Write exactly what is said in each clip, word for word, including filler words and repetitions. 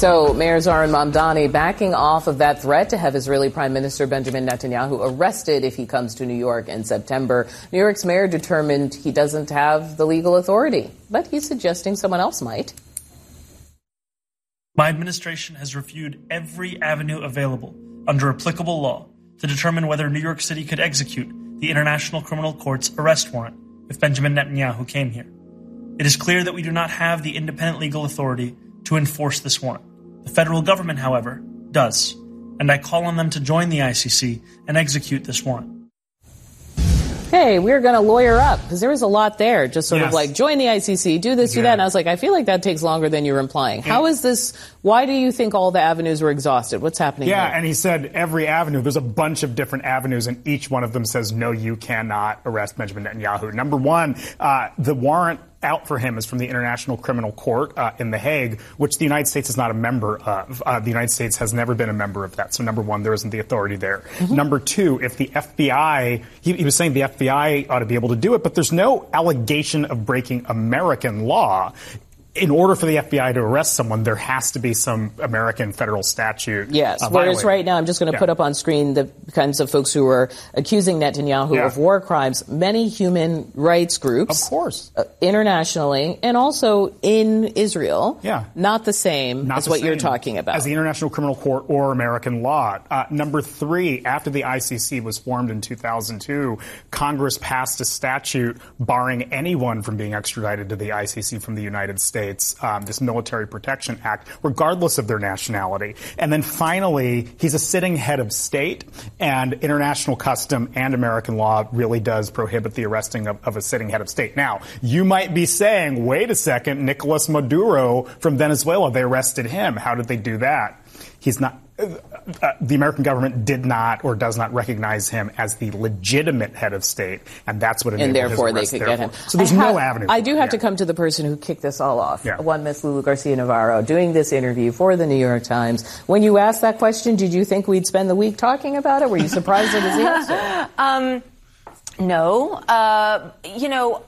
So Mayor Zohran Mamdani backing off of that threat to have Israeli Prime Minister Benjamin Netanyahu arrested if he comes to New York in September. New York's mayor determined he doesn't have the legal authority, but he's suggesting someone else might. My administration has reviewed every avenue available under applicable law to determine whether New York City could execute the International Criminal Court's arrest warrant if Benjamin Netanyahu came here. It is clear that we do not have the independent legal authority to enforce this warrant. The federal government, however, does, and I call on them to join the I C C and execute this warrant. Hey, we're going to lawyer up, because there was a lot there, just sort yes. of like, join the I C C, do this, do yeah. that. And I was like, I feel like that takes longer than you're implying. How is this, why do you think all the avenues were exhausted? What's happening Yeah, here? And he said every avenue, there's a bunch of different avenues, and each one of them says, no, you cannot arrest Benjamin Netanyahu. Number one, uh, the warrant out for him is from the International Criminal Court uh, in The Hague, which the United States is not a member of. Uh, the United States has never been a member of that. So number one, there isn't the authority there. Mm-hmm. Number two, if the F B I, he, he was saying the F B I ought to be able to do it, but there's no allegation of breaking American law. In order for the F B I to arrest someone, there has to be some American federal statute. Yes, uh, whereas right now, I'm just going to yeah. put up on screen the kinds of folks who are accusing Netanyahu yeah. of war crimes. Many human rights groups. Of course. Uh, internationally, and also in Israel. Yeah. Not the same Not as the what same you're talking about. As the International Criminal Court or American law. Uh, number three, after the I C C was formed in two thousand two, Congress passed a statute barring anyone from being extradited to the I C C from the United States. Um, this Military Protection Act, regardless of their nationality. And then finally, he's a sitting head of state, and international custom and American law really does prohibit the arresting of, of a sitting head of state. Now, you might be saying, wait a second, Nicolas Maduro from Venezuela, they arrested him. How did they do that? He's not. Uh, the American government did not or does not recognize him as the legitimate head of state, and that's what enabled and therefore his arrest. they could therefore. get him. So there's I no ha- avenue. I do have yeah. to come to the person who kicked this all off. Yeah. One Miss Lulu Garcia Navarro doing this interview for the New York Times. When you asked that question, did you think we'd spend the week talking about it? Were you surprised at his answer? Um, no. Uh, you know.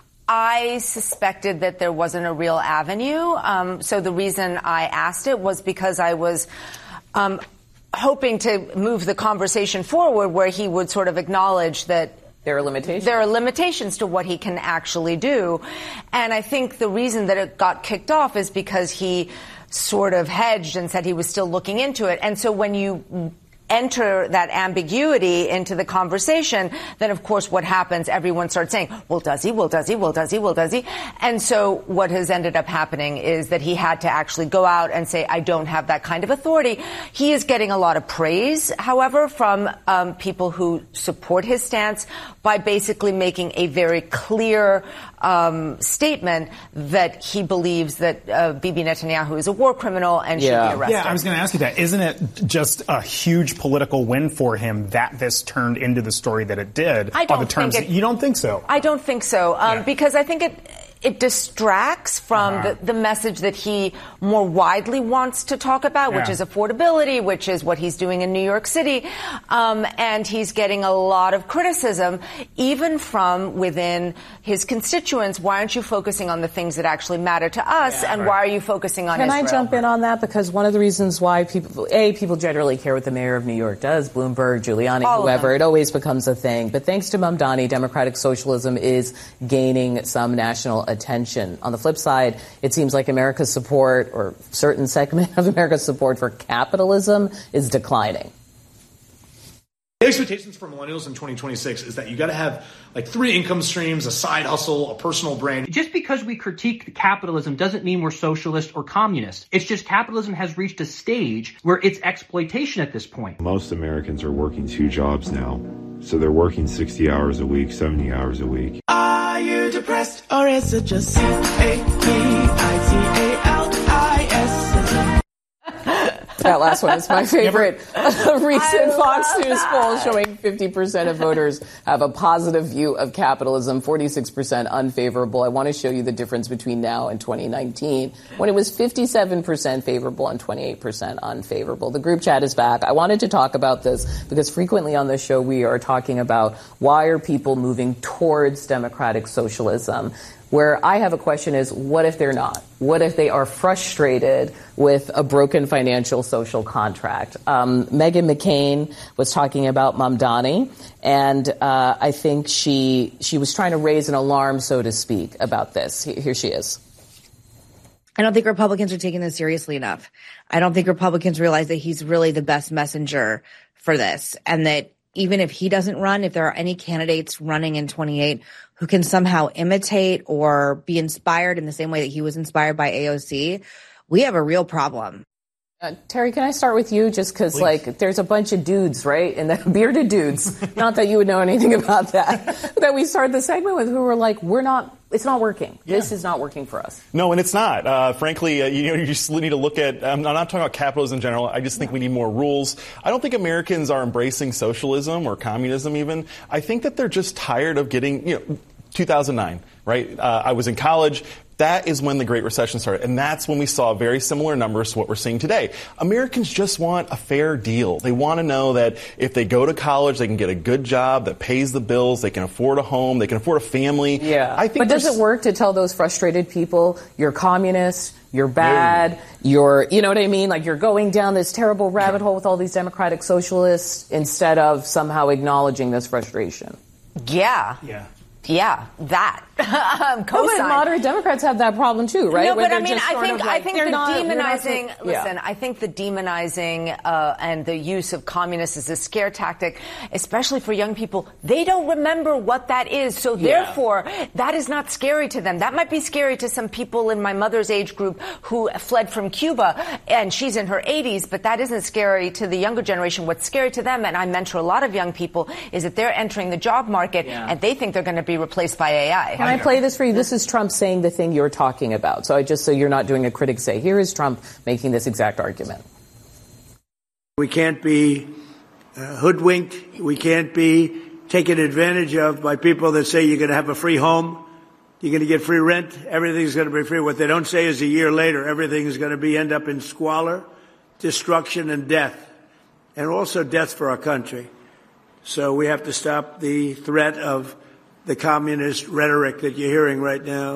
I suspected that there wasn't a real avenue. Um, so the reason I asked it was because I was um, hoping to move the conversation forward where he would sort of acknowledge that there are limitations. There are limitations to what he can actually do. And I think the reason that it got kicked off is because he sort of hedged and said he was still looking into it. And so when you enter that ambiguity into the conversation, then of course what happens, everyone starts saying, well, does he, well, does he, well, does he, well, does he? And so what has ended up happening is that he had to actually go out and say, I don't have that kind of authority. He is getting a lot of praise, however, from um, people who support his stance by basically making a very clear um, statement that he believes that uh, Bibi Netanyahu is a war criminal and yeah. should be arrested. Yeah, I was going to ask you that. Isn't it just a huge political win for him that this turned into the story that it did? I don't on the terms think it, you don't think so? I don't think so, um, yeah. because I think it it distracts from uh-huh. the, the message that he more widely wants to talk about, yeah. which is affordability, which is what he's doing in New York City, um, and he's getting a lot of criticism, even from within his constituents. Why aren't you focusing on the things that actually matter to us, yeah, and right. why are you focusing on Can Israel? I jump in on that? Because one of the reasons why people, A, people generally care what the mayor of New York does, Bloomberg, Giuliani, All whoever, it always becomes a thing. But thanks to Mamdani, democratic socialism is gaining some national attention. On the flip side, it seems like America's support, or certain segment of America's support for capitalism, is declining. The expectations for millennials in twenty twenty-six is that you got to have like three income streams, a side hustle, a personal brand. Just because we critique capitalism doesn't mean we're socialist or communist. It's just capitalism has reached a stage where it's exploitation at this point. Most Americans are working two jobs now. So they're working sixty hours a week, seventy hours a week. Are you depressed or is it just C A P I T A L I S? That last one is my favorite. A recent Fox News poll showing fifty percent of voters have a positive view of capitalism, forty-six percent unfavorable. I want to show you the difference between now and twenty nineteen, when it was fifty-seven percent favorable and twenty-eight percent unfavorable. The group chat is back. I wanted to talk about this because frequently on this show we are talking about why are people moving towards democratic socialism. Where I have a question is, what if they're not? What if they are frustrated with a broken financial social contract? Um, Meghan McCain was talking about Mamdani, and uh, I think she she was trying to raise an alarm, so to speak, about this. Here she is. I don't think Republicans are taking this seriously enough. I don't think Republicans realize that he's really the best messenger for this, and that even if he doesn't run, if there are any candidates running in twenty-eight who can somehow imitate or be inspired in the same way that he was inspired by A O C, we have a real problem. Uh, Terry, can I start with you? Just because, like, there's a bunch of dudes, right? And the bearded dudes, not that you would know anything about that, that we started the segment with, who were like, we're not, it's not working. Yeah. This is not working for us. No, and it's not. Uh, frankly, uh, you know, you just need to look at, um, I'm not talking about capitalism in general. I just think we need more rules. I don't think Americans are embracing socialism or communism even. I think that they're just tired of getting, you know, two thousand nine, right? Uh, I was in college. That is when the Great Recession started, and that's when we saw very similar numbers to what we're seeing today. Americans just want a fair deal. They want to know that if they go to college, they can get a good job that pays the bills, they can afford a home, they can afford a family. Yeah, I think but does it work to tell those frustrated people, you're communist, you're bad, no. you're, you know what I mean? Like, you're going down this terrible rabbit hole with all these democratic socialists instead of somehow acknowledging this frustration? Yeah. Yeah. Yeah, that. um, no, but moderate Democrats have that problem too, right? No, Where but I mean, I think like, I think the not, demonizing. Not, listen, yeah. I think the demonizing uh, and the use of communists is a scare tactic, especially for young people. They don't remember what that is, so yeah. therefore, that is not scary to them. That might be scary to some people in my mother's age group who fled from Cuba, and she's in her eighties. But that isn't scary to the younger generation. What's scary to them, and I mentor a lot of young people, is that they're entering the job market yeah. and they think they're going to be replaced by A I. Can I play this for you? This is Trump saying the thing you're talking about. So I just, so you're not doing a critic say, here is Trump making this exact argument. We can't be uh, hoodwinked. We can't be taken advantage of by people that say you're going to have a free home. You're going to get free rent. Everything's going to be free. What they don't say is a year later, everything is going to be end up in squalor, destruction, and death, and also death for our country. So we have to stop the threat of the communist rhetoric that you're hearing right now.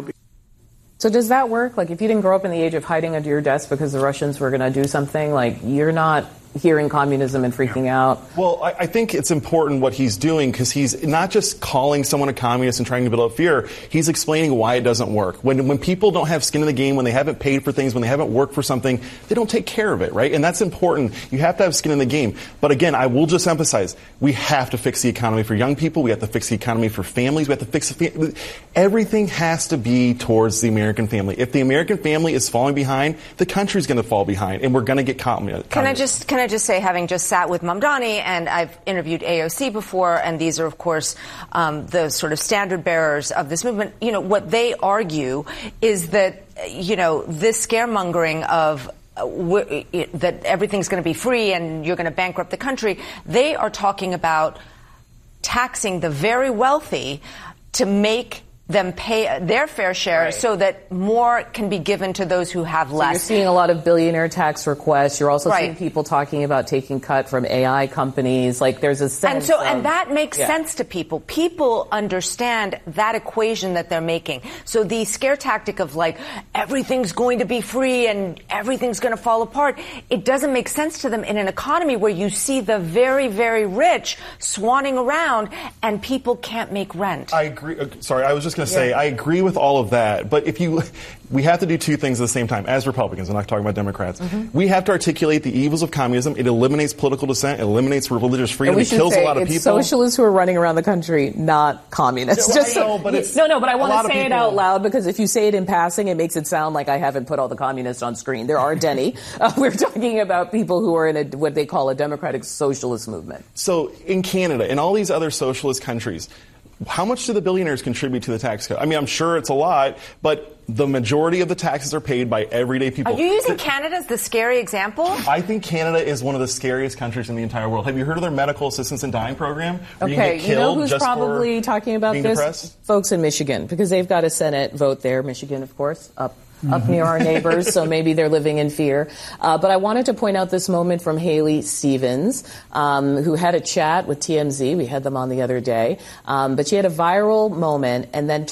So does that work? Like, if you didn't grow up in the age of hiding under your desk because the Russians were going to do something, like, you're not hearing communism and freaking out? Well, I, I think it's important what he's doing, because he's not just calling someone a communist and trying to build up fear. He's explaining why it doesn't work. When when people don't have skin in the game, when they haven't paid for things, when they haven't worked for something, they don't take care of it, right? And that's important. You have to have skin in the game. But again, I will just emphasize, we have to fix the economy for young people. We have to fix the economy for families. We have to fix the everything has to be towards the American family. If the American family is falling behind, the country's going to fall behind, and we're going to get communist. Can I just can I just say, having just sat with Mamdani, and I've interviewed A O C before, and these are, of course, um, the sort of standard bearers of this movement. You know, what they argue is that, you know, this scaremongering of uh, w- that everything's going to be free and you're going to bankrupt the country. They are talking about taxing the very wealthy to make them pay their fair share, right, so that more can be given to those who have less. So you're seeing a lot of billionaire tax requests. You're also right. seeing people talking about taking cut from A I companies. Like, there's a sense And so, of, and that makes yeah. sense to people. People understand that equation that they're making. So the scare tactic of, like, everything's going to be free and everything's going to fall apart, it doesn't make sense to them in an economy where you see the very, very rich swanning around and people can't make rent. I agree. Uh, sorry, I was just going to say, yeah. I agree with all of that, but if you, we have to do two things at the same time. As Republicans, I'm not talking about Democrats. Mm-hmm. We have to articulate the evils of communism. It eliminates political dissent. It eliminates religious freedom. It kills a lot of it's people. Socialists who are running around the country, not communists. Yeah, well, Just I know, but it's no, no. But I want to say people, it out loud, because if you say it in passing, it makes it sound like I haven't put all the communists on screen. There are Denny. uh, we're talking about people who are in a, what they call a democratic socialist movement. So in Canada and all these other socialist countries, how much do the billionaires contribute to the tax code? I mean, I'm sure it's a lot, but the majority of the taxes are paid by everyday people. Are you using the, Canada as the scary example? I think Canada is one of the scariest countries in the entire world. Have you heard of their medical assistance in dying program? Okay, you, you know who's probably talking about this? Depressed? Folks in Michigan, because they've got a Senate vote there. Michigan, of course, up. up near our neighbors, so maybe they're living in fear. Uh, but I wanted to point out this moment from Haley Stevens, um, who had a chat with T M Z. We had them on the other day. Um, but she had a viral moment, and then... T-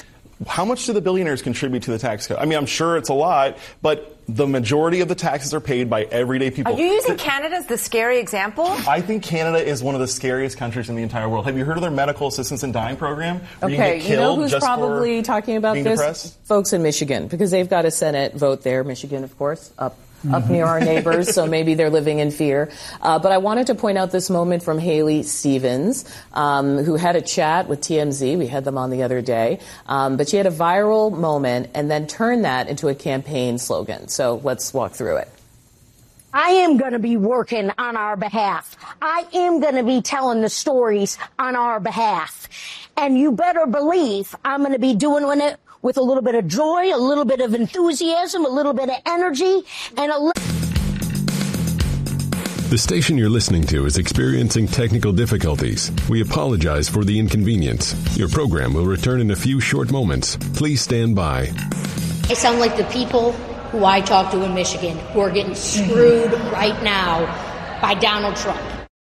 how much do the billionaires contribute to the tax code? I mean, I'm sure it's a lot, but the majority of the taxes are paid by everyday people. Are you using Canada as the scary example? I think Canada is one of the scariest countries in the entire world. Have you heard of their medical assistance in dying program? Where okay, you, you know who's probably talking about this? Depressed? Folks in Michigan, because they've got a Senate vote there. Michigan, of course, up up near our neighbors, so maybe they're living in fear. Uh, but I wanted to point out this moment from Haley Stevens, um, who had a chat with T M Z. We had them on the other day. Um, but she had a viral moment and then turned that into a campaign slogan. So let's walk through it. I am going to be working on our behalf. I am going to be telling the stories on our behalf. And you better believe I'm going to be doing it with a little bit of joy, a little bit of enthusiasm, a little bit of energy, and a little... The station you're listening to is experiencing technical difficulties. We apologize for the inconvenience. Your program will return in a few short moments. Please stand by. I sound like the people who I talk to in Michigan who are getting screwed right now by Donald Trump.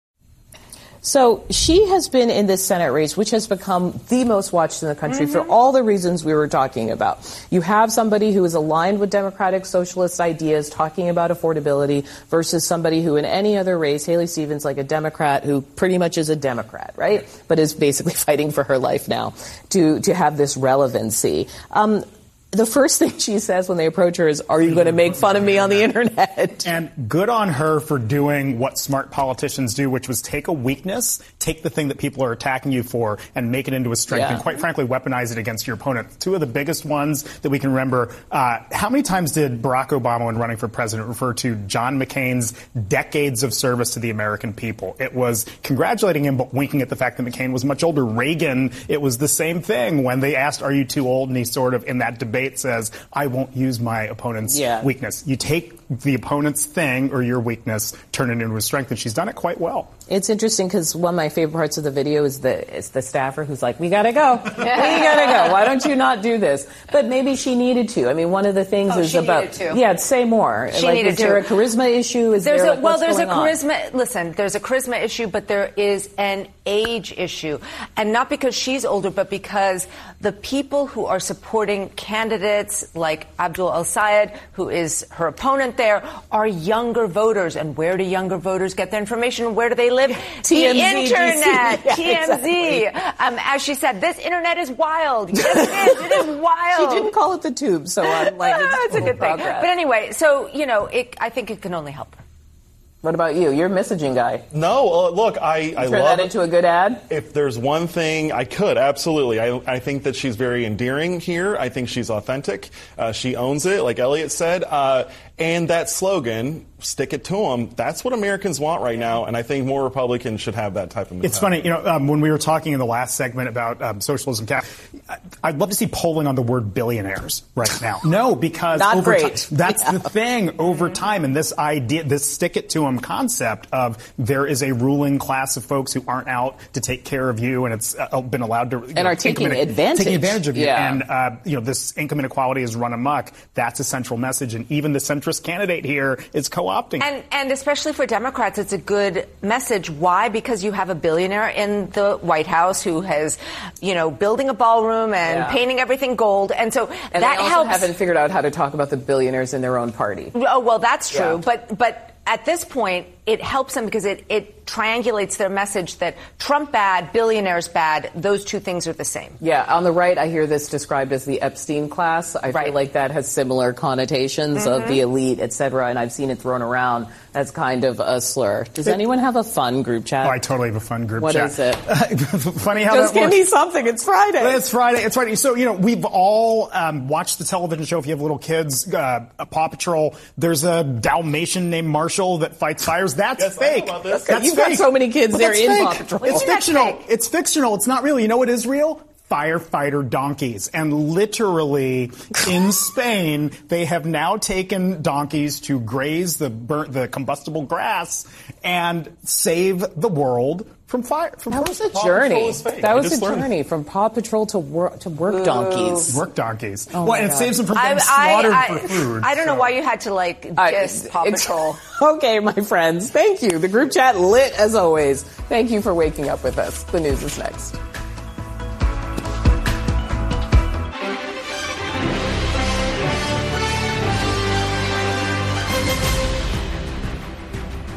So she has been in this Senate race, which has become the most watched in the country mm-hmm. for all the reasons we were talking about. You have somebody who is aligned with democratic socialist ideas talking about affordability versus somebody who in any other race, Haley Stevens, like a Democrat who pretty much is a Democrat, right? But is basically fighting for her life now to, to have this relevancy. Um, The first thing she says when they approach her is, are you going to make fun of me on the internet? And good on her for doing what smart politicians do, which was take a weakness, take the thing that people are attacking you for, and make it into a strength, yeah. and quite frankly, weaponize it against your opponent. Two of the biggest ones that we can remember. Uh, how many times did Barack Obama, when running for president, refer to John McCain's decades of service to the American people? It was congratulating him, but winking at the fact that McCain was much older. Reagan, it was the same thing. When they asked, are you too old? And he sort of, in that debate, says, I won't use my opponent's yeah. weakness. You take the opponent's thing or your weakness, turn it into a strength, and she's done it quite well. It's interesting because one of my favorite parts of the video is the is the staffer who's like, we gotta go. We gotta go. Why don't you not do this? But maybe she needed to. I mean, one of the things oh, is she about, needed to. yeah, say more. She like, needed is there to. a charisma issue? Is there's there, a, like, well, there's a on? charisma, listen, there's a charisma issue, but there is an age issue. And not because she's older, but because the people who are supporting candidates like Abdul El-Sayed, who is her opponent there, are younger voters. And where do younger voters get their information? Where do they live? T M Z, the internet, yeah, T M Z. Exactly. Um, as she said, this internet is wild. Yes, it is. It is wild. She didn't call it the tube, so I'm like, it's, it's a good progress. thing. But anyway, so, you know, it, I think it can only help her. What about you? You're a messaging guy. No, uh, look, I, you I turn love that into a good ad? If there's one thing I could, absolutely. I, I think that she's very endearing here. I think she's authentic. Uh, she owns it, like Elliot said. Uh, and that slogan, stick it to them, that's what Americans want right now, and I think more Republicans should have that type of mentality. It's funny, you know, um, when we were talking in the last segment about um, socialism, cap, I'd love to see polling on the word billionaires right now. No, because Not over great. time, that's yeah. the thing, over time, and this idea, this stick it to them concept of there is a ruling class of folks who aren't out to take care of you, and it's uh, been allowed to... And know, are taking advantage. Taking advantage of you. Yeah. And, uh, you know, this income inequality has run amok. That's a central message, and even the centrist candidate here is co-opting. And, and especially for Democrats, it's a good message. Why? Because you have a billionaire in the White House who has, you know, building a ballroom and yeah. painting everything gold. And so and that they also helps. haven't figured out how to talk about the billionaires in their own party. Oh, well, that's true. Yeah. But, but at this point, it helps them because it, it triangulates their message that Trump bad, billionaires bad, those two things are the same. Yeah, on the right, I hear this described as the Epstein class. I right. feel like that has similar connotations mm-hmm. of the elite, et cetera, and I've seen it thrown around as kind of a slur. Does it, anyone have a fun group chat? Oh, I totally have a fun group what chat. What is it? Funny how Just that give works. me something. It's Friday. It's Friday. It's Friday. So, you know, we've all um, watched the television show. If you have little kids, uh, Paw Patrol, there's a Dalmatian named Marshall that fights fires. That's yes, fake. That's You've fake. got so many kids but there in fake. Paw Patrol. It's fictional. It's fictional. It's not real. You know what is real? Firefighter donkeys. And literally in Spain, they have now taken donkeys to graze the burnt, the combustible grass and save the world from fire. From that was a Paw journey. That I was a journey from Paw Patrol to work to work Ooh. donkeys. Work donkeys. Oh well, and it saves them from getting I, slaughtered I, I, for food. I don't so. know why you had to like diss I, Paw Patrol. Okay, my friends. Thank you. The group chat lit as always. Thank you for waking up with us. The news is next.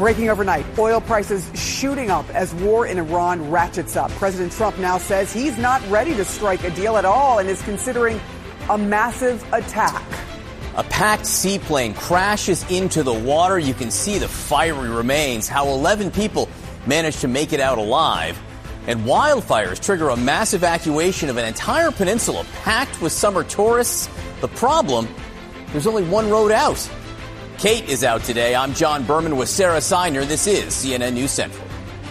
Breaking overnight, oil prices shooting up as war in Iran ratchets up. President Trump now says he's not ready to strike a deal at all and is considering a massive attack. A packed seaplane crashes into the water. You can see the fiery remains, how eleven people managed to make it out alive. And wildfires trigger a mass evacuation of an entire peninsula packed with summer tourists. The problem, there's only one road out. Kate is out today. I'm John Berman with Sarah Seiner. This is C N N News Central.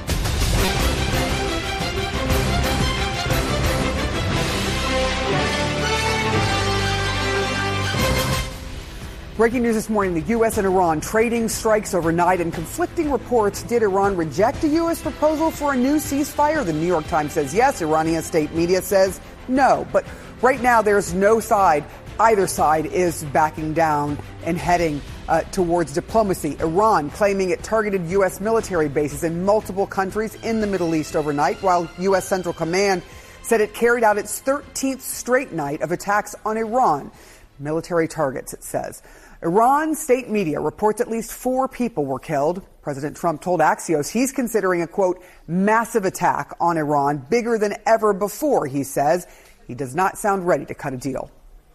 Breaking news this morning, the U S and Iran trading strikes overnight, and conflicting reports. Did Iran reject a U S proposal for a new ceasefire? The New York Times says yes. Iranian state media says no. But right now there's no side. Either side is backing down and heading uh, towards diplomacy. Iran claiming it targeted U S military bases in multiple countries in the Middle East overnight, while U S Central Command said it carried out its thirteenth straight night of attacks on Iran. Military targets, it says. Iran state media reports at least four people were killed. President Trump told Axios he's considering a, quote, massive attack on Iran, bigger than ever before, he says. He does not sound ready to cut a deal.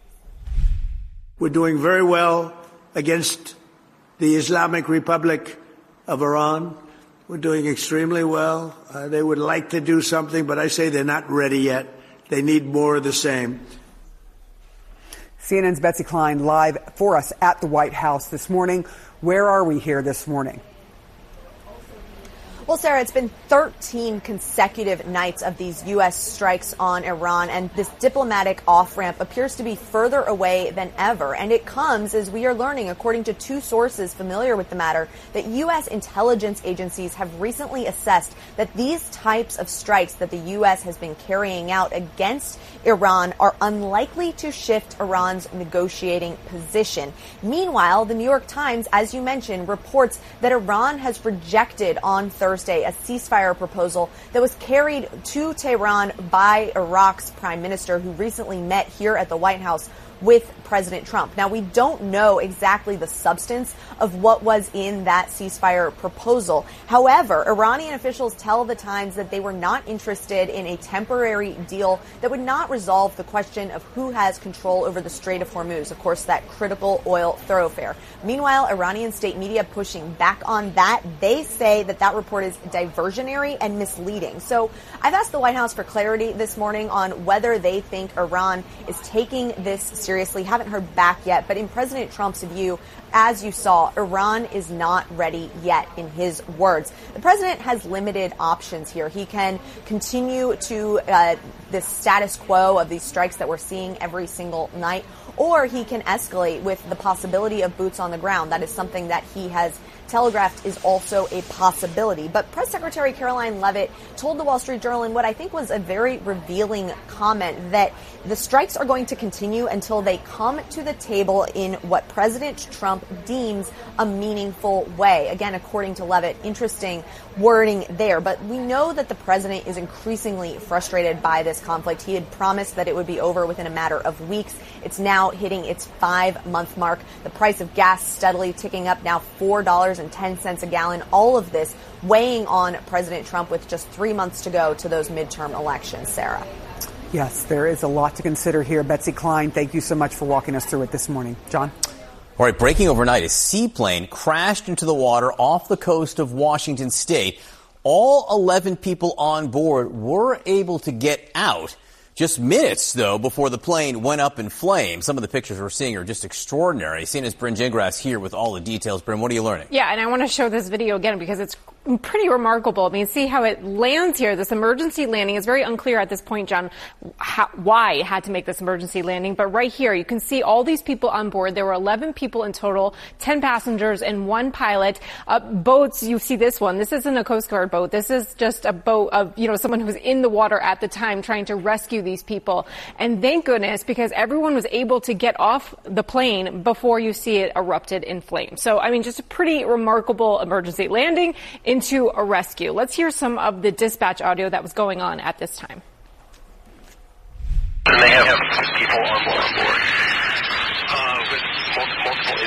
We're doing very well against the Islamic Republic of Iran. We're doing extremely well. Uh, they would like to do something, but I say they're not ready yet. They need more of the same. C N N's Betsy Klein live for us at the White House this morning. Where are we here this morning? Well, Sarah, it's been thirteen consecutive nights of these U S strikes on Iran, and this diplomatic off-ramp appears to be further away than ever. And it comes as we are learning, according to two sources familiar with the matter, that U S intelligence agencies have recently assessed that these types of strikes that the U S has been carrying out against Iran are unlikely to shift Iran's negotiating position. Meanwhile, the New York Times, as you mentioned, reports that Iran has rejected on Thursday a ceasefire proposal that was carried to Tehran by Iraq's prime minister, who recently met here at the White House with President Trump. Now, we don't know exactly the substance of what was in that ceasefire proposal. However, Iranian officials tell the Times that they were not interested in a temporary deal that would not resolve the question of who has control over the Strait of Hormuz, of course, that critical oil thoroughfare. Meanwhile, Iranian state media pushing back on that. They say that that report is diversionary and misleading. So I've asked the White House for clarity this morning on whether they think Iran is taking this seriously. Haven't heard back yet, but in President Trump's view, as you saw, Iran is not ready yet, in his words. The president has limited options here. He can continue to uh, this status quo of these strikes that we're seeing every single night, or he can escalate with the possibility of boots on the ground. That is something that he has telegraphed is also a possibility. But Press Secretary Caroline Leavitt told the Wall Street Journal in what I think was a very revealing comment that the strikes are going to continue until they come to the table in what President Trump deems a meaningful way. Again, according to Leavitt, interesting wording there. But we know that the president is increasingly frustrated by this conflict. He had promised that it would be over within a matter of weeks. It's now hitting its five-month mark. The price of gas steadily ticking up, now four dollars and ten cents a gallon. All of this weighing on President Trump with just three months to go to those midterm elections. Sarah. Yes, there is a lot to consider here. Betsy Klein, thank you so much for walking us through it this morning. John? All right, breaking overnight, a seaplane crashed into the water off the coast of Washington State. All eleven people on board were able to get out. Just minutes, though, before the plane went up in flames. Some of the pictures we're seeing are just extraordinary. C N N's Bryn Gingras here with all the details. Bryn, what are you learning? Yeah, and I want to show this video again because it's pretty remarkable. I mean, see how it lands here. This emergency landing is very unclear at this point, John, how, why it had to make this emergency landing. But right here, you can see all these people on board. There were eleven people in total, ten passengers and one pilot. Uh, boats, you see this one. This isn't a Coast Guard boat. This is just a boat of, you know, someone who was in the water at the time trying to rescue these people. And thank goodness, because everyone was able to get off the plane before you see it erupted in flames. So, I mean, just a pretty remarkable emergency landing into a rescue. Let's hear some of the dispatch audio that was going on at this time. And they have people on board, uh, with multiple, multiple injuries. They are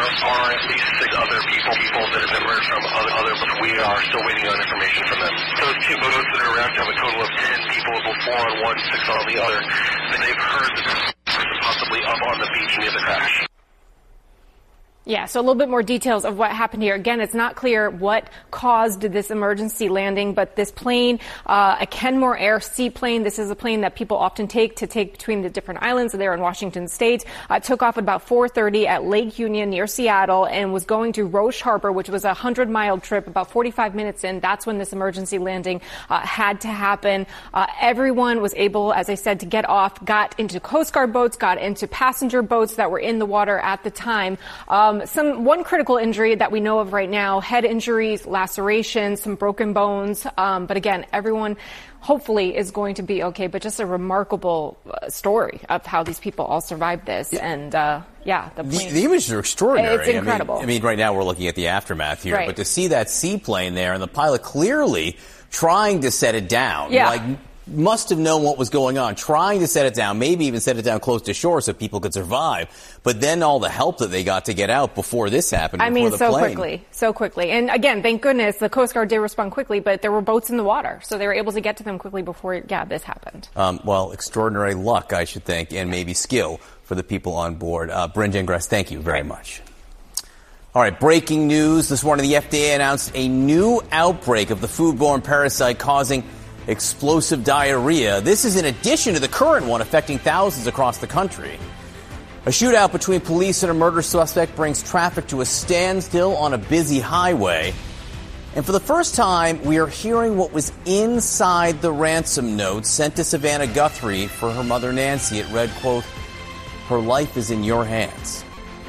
are at least six other people, people that have emerged from other, other, but we are still waiting on information from them. Those two boats that are around have a total of ten people, four on one, six on the other. And they've heard that this person possibly up on the beach near the crash. Yeah, so a little bit more details of what happened here. Again, it's not clear what caused this emergency landing, but this plane, uh, a Kenmore Air seaplane, this is a plane that people often take to take between the different islands there in Washington State, uh, took off at about four thirty at Lake Union near Seattle and was going to Roche Harbor, which was a hundred-mile trip. About forty-five minutes in, that's when this emergency landing uh, had to happen. Uh, everyone was able, as I said, to get off, got into Coast Guard boats, got into passenger boats that were in the water at the time. Um, Um, some one critical injury that we know of right now, head injuries, lacerations, some broken bones. Um, but again, everyone hopefully is going to be okay. But just a remarkable uh, story of how these people all survived this. Yeah. And uh, yeah, the, the, the images are extraordinary. It's incredible. I mean, I mean, right now we're looking at the aftermath here, right. But to see that seaplane there and the pilot clearly trying to set it down, yeah. like must have known what was going on, trying to set it down, maybe even set it down close to shore so people could survive. But then all the help that they got to get out before this happened. I mean, the so plane. quickly, so quickly. And again, thank goodness the Coast Guard did respond quickly, but there were boats in the water, so they were able to get to them quickly before, yeah, this happened. Um, well, extraordinary luck, I should think, and maybe skill for the people on board. Uh, Bryn Gingras, thank you very much. All right, breaking news. This morning, the F D A announced a new outbreak of the foodborne parasite causing explosive diarrhea. This is in addition to the current one affecting thousands across the country. A shootout between police and a murder suspect brings traffic to a standstill on a busy highway. And for the first time, we are hearing what was inside the ransom note sent to Savannah Guthrie for her mother Nancy. It read, quote, "Her life is in your hands."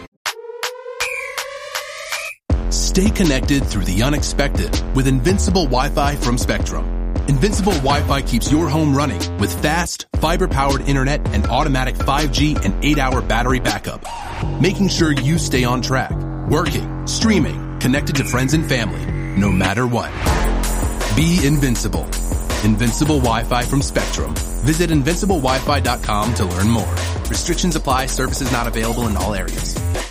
Stay connected through the unexpected with Invincible Wi-Fi from Spectrum. Invincible Wi-Fi keeps your home running with fast, fiber-powered internet and automatic five G and eight hour battery backup, making sure you stay on track, working, streaming, connected to friends and family, no matter what. Be invincible. Invincible Wi-Fi from Spectrum. Visit invincible wi fi dot com to learn more. Restrictions apply. Services not available in all areas.